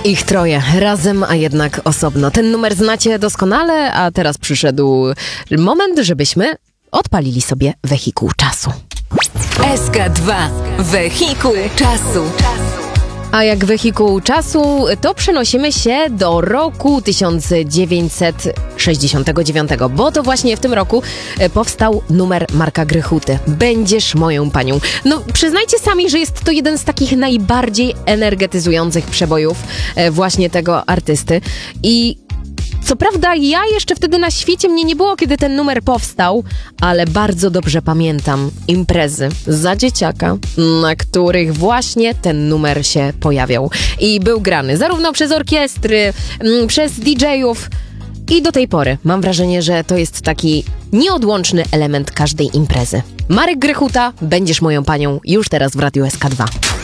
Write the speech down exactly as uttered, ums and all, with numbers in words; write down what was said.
Ich troje, razem, a jednak osobno. Ten numer znacie doskonale, a teraz przyszedł moment, żebyśmy odpalili sobie wehikuł czasu. S K dwa. Wehikuł czasu. A jak wehikuł czasu, to przenosimy się do roku tysiąc dziewięćset sześćdziesiątego dziewiątego, bo to właśnie w tym roku powstał numer Marka Grychuty. Będziesz moją panią. No, przyznajcie sami, że jest to jeden z takich najbardziej energetyzujących przebojów właśnie tego artysty. I co prawda ja jeszcze wtedy na świecie mnie nie było, kiedy ten numer powstał, ale bardzo dobrze pamiętam imprezy za dzieciaka, na których właśnie ten numer się pojawiał. I był grany zarówno przez orkiestry, przez D J-ów i do tej pory mam wrażenie, że to jest taki nieodłączny element każdej imprezy. Marek Grychuta, Będziesz moją panią, już teraz w Radiu S K dwa.